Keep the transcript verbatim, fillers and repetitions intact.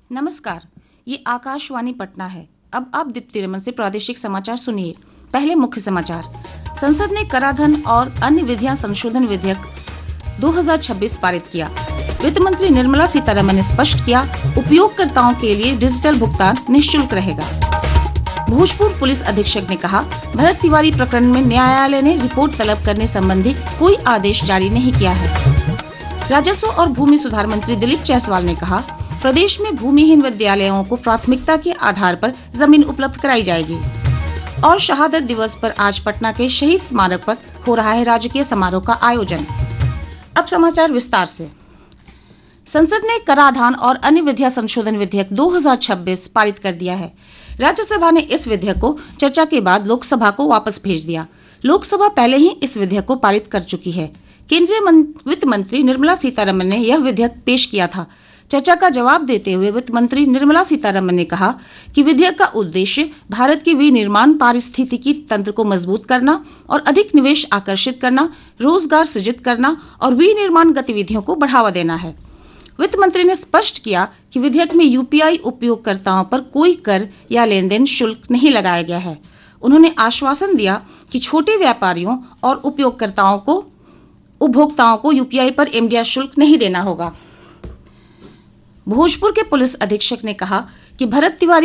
नमस्कार, ये आकाशवाणी पटना है। अब आप दीप्ति रमन से प्रादेशिक समाचार सुनिए। पहले मुख्य समाचार। संसद ने कराधान और अन्य विधियां संशोधन विधेयक दो हज़ार छब्बीस पारित किया। वित्त मंत्री निर्मला सीतारमन ने स्पष्ट किया, उपयोगकर्ताओं के लिए डिजिटल भुगतान निःशुल्क रहेगा। भोजपुर पुलिस अधीक्षक ने कहा, भरत तिवारी प्रकरण में न्यायालय ने रिपोर्ट तलब करने संबंधी कोई आदेश जारी नहीं किया है। राजस्व और भूमि सुधार मंत्री दिलीप जायसवाल ने कहा, प्रदेश में भूमिहीन विद्यालयों को प्राथमिकता के आधार पर जमीन उपलब्ध कराई जाएगी। और शहादत दिवस पर आज पटना के शहीद स्मारक पर हो रहा है राजकीय समारोह का आयोजन। अब समाचार विस्तार से। संसद ने कराधान और अन्य विधियां संशोधन विधेयक दो हज़ार छब्बीस पारित कर दिया है। राज्यसभा ने इस विधेयक को चर्चा के बाद लोकसभा को वापस भेज दिया। लोकसभा पहले ही इस विधेयक को पारित कर चुकी है। केंद्रीय वित्त मंत्री निर्मला सीतारमन ने यह विधेयक पेश किया था। चर्चा का जवाब देते हुए वित्त मंत्री निर्मला सीतारमन ने कहा कि विधेयक का उद्देश्य भारत के विनिर्माण पारिस्थितिकी तंत्र को मजबूत करना और अधिक निवेश आकर्षित करना, रोजगार सृजित करना और विनिर्माण गतिविधियों को बढ़ावा देना है। वित्त मंत्री ने स्पष्ट किया कि विधेयक में यूपीआई उपयोगकर्ताओं पर कोई कर या लेन देन शुल्क नहीं लगाया गया है। उन्होंने आश्वासन दिया कि छोटे व्यापारियों और उपयोगकर्ताओं को उपभोक्ताओं को यूपीआई पर एमडीआर शुल्क नहीं देना होगा। भोजपुर के पुलिस अधीक्षक ने कहा कि भरत तिवारी